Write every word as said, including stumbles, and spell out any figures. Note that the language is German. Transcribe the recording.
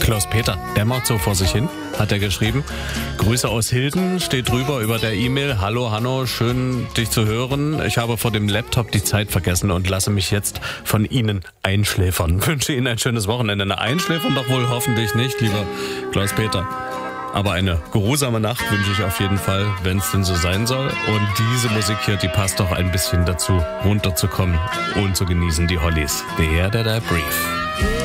Klaus-Peter dämmert so vor sich hin, hat er geschrieben. Grüße aus Hilden, steht drüber über der E-Mail. Hallo Hanno, schön dich zu hören. Ich habe vor dem Laptop die Zeit vergessen und lasse mich jetzt von Ihnen einschläfern. Wünsche Ihnen ein schönes Wochenende. Eine Einschläfern doch wohl hoffentlich nicht, lieber Klaus-Peter. Aber eine geruhsame Nacht wünsche ich auf jeden Fall, wenn es denn so sein soll. Und diese Musik hier, die passt doch ein bisschen dazu, runterzukommen und zu genießen. Die Hollies. The Air That I Breathe.